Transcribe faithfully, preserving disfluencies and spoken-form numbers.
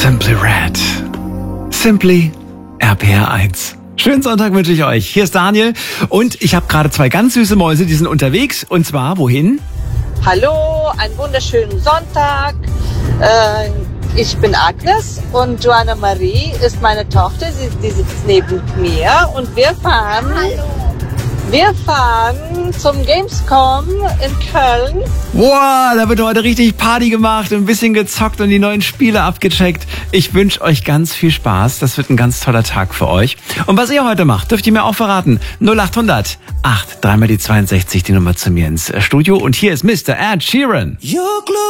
Simply Red. Simply R P R eins. Schönen Sonntag wünsche ich euch. Hier ist Daniel und ich habe gerade zwei ganz süße Mäuse, die sind unterwegs. Und zwar, wohin? Hallo, einen wunderschönen Sonntag. Äh, ich bin Agnes und Joanna Marie ist meine Tochter. Sie, die sitzt neben mir und wir fahren... Hallo. Wir fahren zum Gamescom in Köln. Wow, da wird heute richtig Party gemacht, ein bisschen gezockt und die neuen Spiele abgecheckt. Ich wünsche euch ganz viel Spaß. Das wird ein ganz toller Tag für euch. Und was ihr heute macht, dürft ihr mir auch verraten. null acht hundert acht, dreimal die zweiundsechzig, die Nummer zu mir ins Studio. Und hier ist Mister Ed Sheeran.